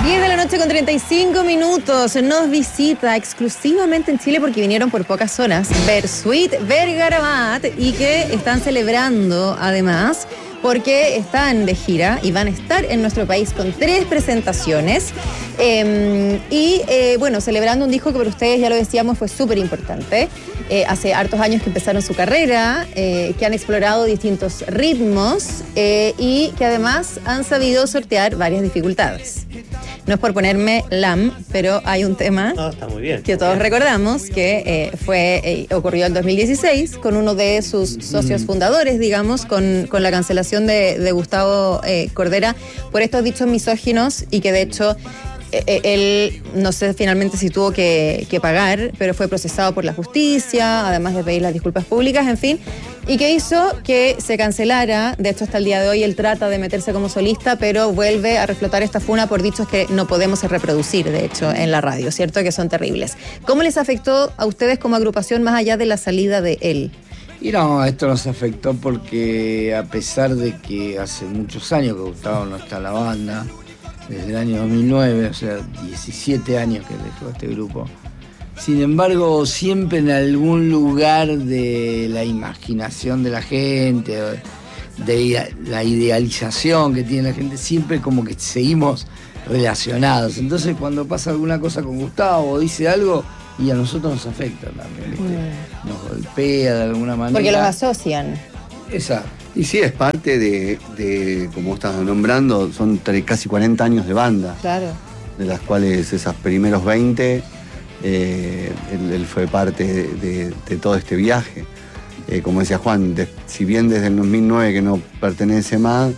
10 de la noche con 35 minutos. Nos visita exclusivamente en Chile porque vinieron por pocas horas Bersuit Vergarabat y que están celebrando además porque están de gira y van a estar en nuestro país con 3 presentaciones bueno, celebrando un disco que para ustedes, ya lo decíamos, fue súper importante. Hace hartos años que empezaron su carrera, que han explorado distintos ritmos y que además han sabido sortear varias dificultades. No es por ponerme lam, pero hay un tema está muy bien, que todos recordamos que ocurrió en 2016 con uno de sus socios fundadores, digamos, con la cancelación de Gustavo Cordera por estos dichos misóginos y que de hecho él, no sé finalmente si tuvo que pagar, pero fue procesado por la justicia, además de pedir las disculpas públicas, en fin, y que hizo que se cancelara. De hecho, hasta el día de hoy él trata de meterse como solista, pero vuelve a reflotar esta funa por dichos que no podemos reproducir, de hecho, en la radio, ¿cierto? Que son terribles. ¿Cómo les afectó a ustedes como agrupación más allá de la salida de él? Y no, esto nos afectó porque a pesar de que hace muchos años que Gustavo no está en la banda, desde el año 2009, o sea, 17 años que dejó este grupo. Sin embargo, siempre en algún lugar de la imaginación de la gente, de la idealización que tiene la gente, siempre como que seguimos relacionados. Entonces, cuando pasa alguna cosa con Gustavo o dice algo, y a nosotros nos afecta también, ¿viste? Nos golpea de alguna manera. Porque los asocian. Exacto. Y sí, es parte de como estás nombrando, son casi 40 años de banda. Claro. De las cuales esos primeros 20, él fue parte de todo este viaje. Como decía Juan, si bien desde el 2009 que no pertenece más,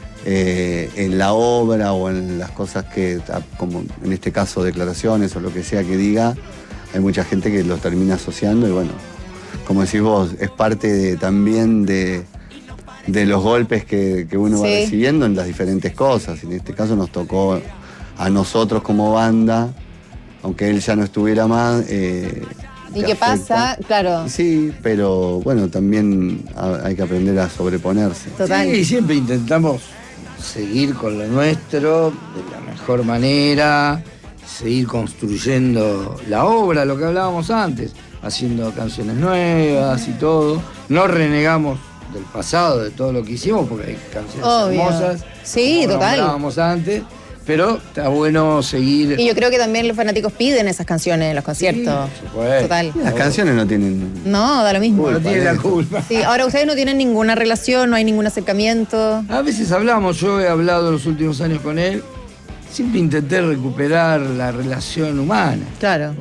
en la obra o en las cosas que, como en este caso declaraciones o lo que sea que diga, hay mucha gente que lo termina asociando y bueno, como decís vos, es parte también de los golpes que uno va recibiendo en las diferentes cosas. En este caso nos tocó a nosotros como banda, aunque él ya no estuviera más. ¿Y qué pasa? Claro. Sí, pero bueno, también hay que aprender a sobreponerse. Total. Sí, siempre intentamos seguir con lo nuestro de la mejor manera, seguir construyendo la obra, lo que hablábamos antes, haciendo canciones nuevas y todo. No renegamos del pasado, de todo lo que hicimos, porque hay canciones hermosas. Sí, como total. hablábamos antes, pero está bueno seguir. Y yo creo que también los fanáticos piden esas canciones en los conciertos. Sí, por supuesto. Total. Las canciones no tienen... No, da lo mismo. No tiene la culpa. Sí, ahora ustedes no tienen ninguna relación, no hay ningún acercamiento. A veces hablamos, yo he hablado los últimos años con él, siempre intenté recuperar la relación humana. Claro.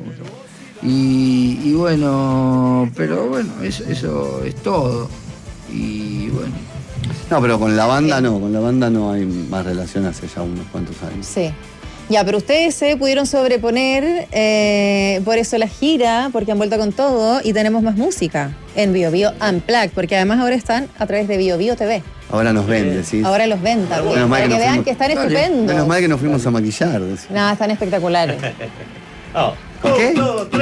Y bueno, pero bueno, eso es todo. Y bueno. No, pero con la banda no hay más relación hace ya unos cuantos años. Sí. Ya, pero ustedes se pudieron sobreponer, por eso la gira, porque han vuelto con todo y tenemos más música en Bio Bio Unplugged, porque además ahora están a través de Bio Bio TV. Ahora nos ven, decís. Ahora los ven también, para que vean que están estupendos. Menos mal que nos fuimos a maquillar. Decís. Nada, están espectaculares. Oh. ¿Qué?